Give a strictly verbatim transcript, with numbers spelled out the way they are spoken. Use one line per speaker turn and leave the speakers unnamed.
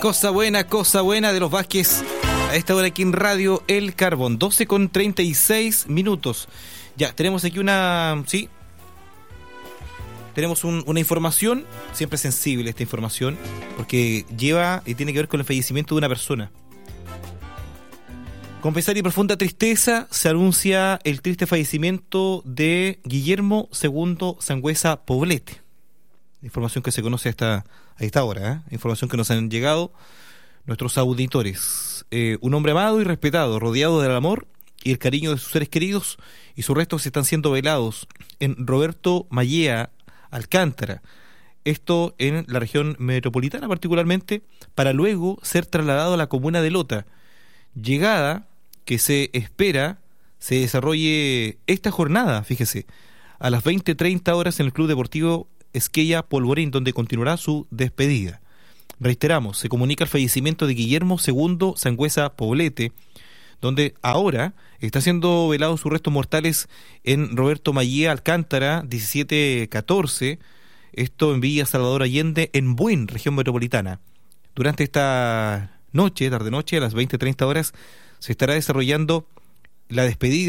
Cosa buena, cosa buena de los Vázquez. A esta hora aquí en Radio El Carbón, doce con treinta y seis minutos. Ya, tenemos aquí una... Sí. Tenemos un, una información, siempre sensible esta información, porque lleva y tiene que ver con el fallecimiento de una persona. Con pesar y profunda tristeza se anuncia el triste fallecimiento de Guillermo segundo Sangüesa Poblete. Información que se conoce hasta a esta hora, ¿eh? Información que nos han llegado nuestros auditores. Eh, un hombre amado y respetado, rodeado del amor y el cariño de sus seres queridos, y sus restos están siendo velados en Roberto Mallea, Alcántara. Esto en la región metropolitana particularmente, para luego ser trasladado a la comuna de Lota. Llegada que se espera se desarrolle esta jornada, fíjese, a las veinte treinta horas en el Club Deportivo Esquella Polvorín, donde continuará su despedida. Reiteramos, se comunica el fallecimiento de Guillermo segundo Sangüesa Poblete, donde ahora está siendo velados sus restos mortales en Roberto Mallea Alcántara, diecisiete catorce, esto en Villa Salvador Allende, en Buin, región metropolitana. Durante esta noche, tarde-noche, a las veinte treinta horas, se estará desarrollando la despedida